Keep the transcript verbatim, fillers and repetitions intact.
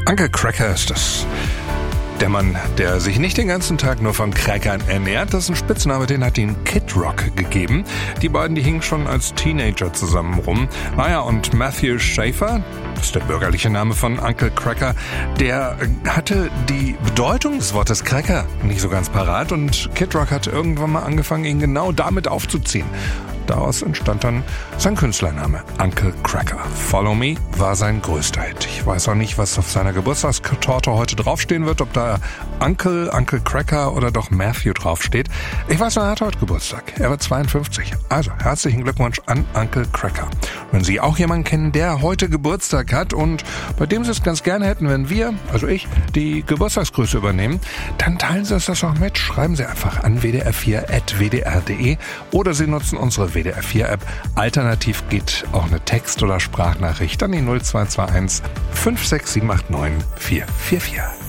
Uncle Kracker ist das. Der Mann, der sich nicht den ganzen Tag nur von Crackern ernährt, das ist ein Spitzname, den hat ihm Kid Rock gegeben. Die beiden, die hingen schon als Teenager zusammen rum. Naja, und Matthew Schaefer, das ist der bürgerliche Name von Uncle Kracker, der hatte die Bedeutung des Wortes Cracker nicht so ganz parat und Kid Rock hat irgendwann mal angefangen, ihn genau damit aufzuziehen. Daraus entstand dann sein Künstlername, Uncle Kracker. Follow Me war sein größter Hit. Ich weiß auch nicht, was auf seiner Geburtstagstorte heute draufstehen wird, ob da Uncle, Uncle Kracker oder doch Matthew draufsteht. Ich weiß nur, er hat heute Geburtstag. Er wird zweiundfünfzig. Also, herzlichen Glückwunsch an Uncle Kracker. Wenn Sie auch jemanden kennen, der heute Geburtstag hat und bei dem Sie es ganz gerne hätten, wenn wir, also ich, die Geburtstagsgrüße übernehmen, dann teilen Sie uns das auch mit. Schreiben Sie einfach an w d r vier at w d r punkt d e oder Sie nutzen unsere W D R vier App. Alternativ geht auch eine Text- oder Sprachnachricht an die null zwei zwei eins fünf sechs sieben acht neun vier vier vier.